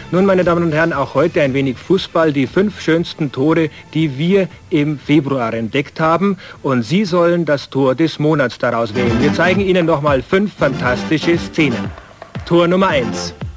Nun, meine Damen und Herren, auch heute ein wenig Fußball. Die 5 schönsten Tore, die wir im Februar entdeckt haben. Und Sie sollen das Tor des Monats daraus wählen. Wir zeigen Ihnen nochmal 5 fantastische Szenen. Tor Nummer 1.